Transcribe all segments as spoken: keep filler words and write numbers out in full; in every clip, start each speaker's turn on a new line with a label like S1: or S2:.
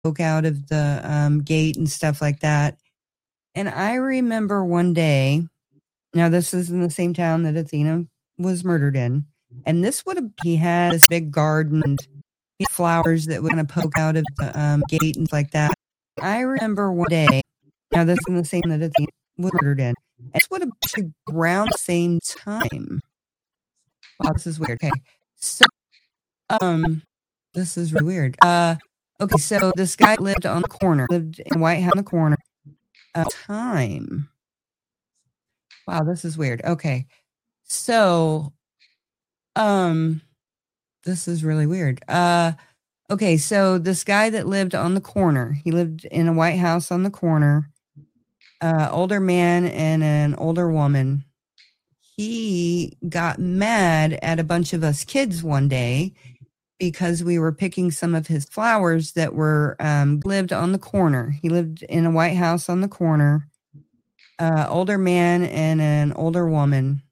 S1: poke out of the um, gate and stuff like that. And I remember one day, now this is in the same town that Athena was murdered in, and this would have, he had this big garden and flowers that would kind of poke out of the um, gate and like that. I remember one day, now this is in the same that Athena was murdered in, and this would have been around the same time. Wow, this is weird. Okay, so um, this is really weird. Uh, okay, so this guy lived on the corner, lived in White House on the corner. Uh, time. Wow, this is weird. Okay, so um, this is really weird. Uh, okay, so this guy that lived on the corner, he lived in a white house on the corner. Uh, older man and an older woman. He got mad at a bunch of us kids one day because we were picking some of his flowers that were um, lived on the corner. He lived in a white house on the corner. Uh, older man and an older woman.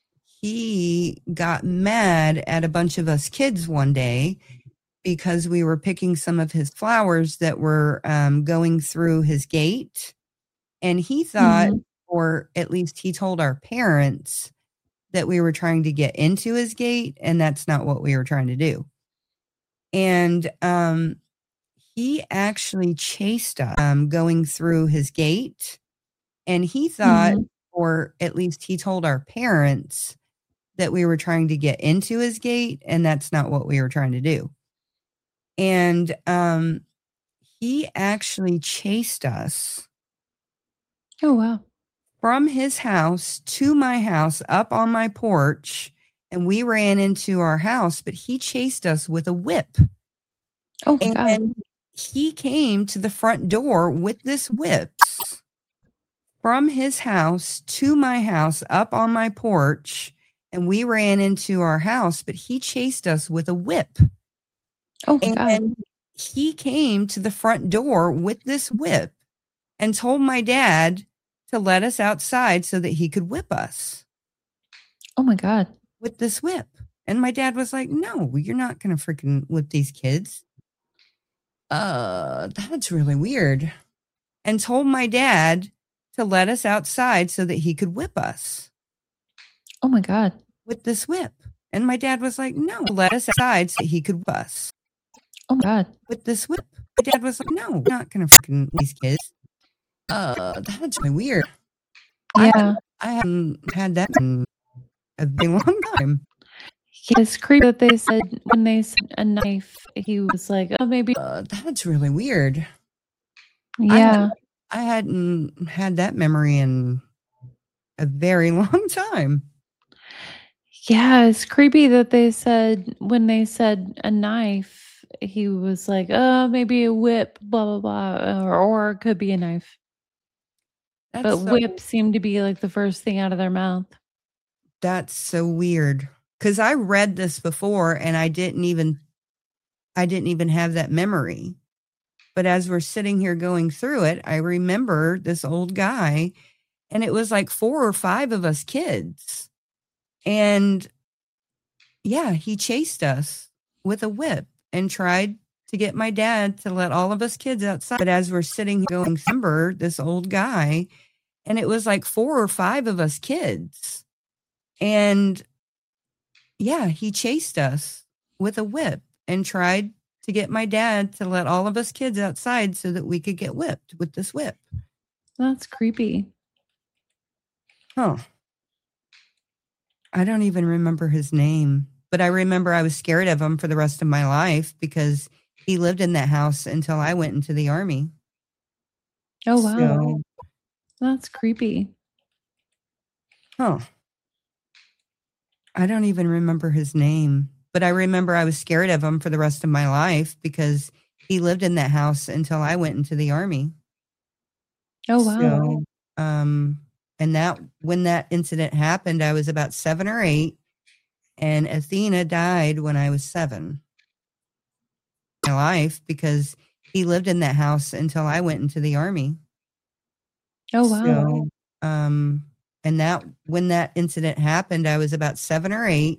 S1: He got mad at a bunch of us kids one day because we were picking some of his flowers that were um, going through his gate. And he thought, mm-hmm. or at least he told our parents, that we were trying to get into his gate, and that's not what we were trying to do. And um, he actually chased us um, going through his gate. And he thought, mm-hmm. or at least he told our parents, that we were trying to get into his gate, and that's not what we were trying to do. And um, he actually chased us.
S2: Oh, wow.
S1: From his house to my house, up on my porch, and we ran into our house, but he chased us with a whip.
S2: Oh, my
S1: and
S2: God.
S1: He came to the front door with this whip. From his house to my house, up on my porch, and we ran into our house, but he chased us with a whip.
S2: Oh, my
S1: and
S2: God.
S1: He came to the front door with this whip and told my dad to let us outside so that he could whip us.
S2: Oh, my God.
S1: With this whip. And my dad was like, no, you're not going to freaking whip these kids. Uh, that's really weird. And told my dad to let us outside so that he could whip us.
S2: Oh, my God.
S1: With this whip. And my dad was like, no, let us outside so that he could whip us.
S2: Oh, my God.
S1: With this whip. My dad was like, no, we're not going to freaking whip these kids. Uh, that's really weird.
S2: Yeah.
S1: I, I haven't had that in a very long time.
S2: Yeah, it's creepy that they said when they said a knife, he was like, oh, maybe.
S1: Uh, that's really weird.
S2: Yeah.
S1: I, I hadn't had that memory in a very long time.
S2: Yeah, it's creepy that they said when they said a knife, he was like, oh, maybe a whip, blah, blah, blah, or, or it could be a knife. That's but so, whip seemed to be like the first thing out of their mouth.
S1: That's so weird. Because I read this before and I didn't even, I didn't even have that memory. But as we're sitting here going through it, I remember this old guy, and it was like four or five of us kids. And yeah, he chased us with a whip and tried to get my dad to let all of us kids outside. But as we're sitting here going, remember this old guy, and it was like four or five of us kids. And yeah, he chased us with a whip and tried to get my dad to let all of us kids outside so that we could get whipped with this whip.
S2: That's creepy.
S1: Huh. I don't even remember his name, but I remember I was scared of him for the rest of my life because he lived in that house until I went into the army.
S2: Oh, wow.
S1: So,
S2: that's creepy.
S1: Huh. I don't even remember his name, but I remember I was scared of him for the rest of my life because he lived in that house until I went into the army.
S2: Oh, wow.
S1: So, um, and that when that incident happened, I was about seven or eight, and Athena died when I was seven. My life because he lived in that house until I went into the army.
S2: Oh, wow.
S1: So, um, and that when that incident happened, I was about seven or eight.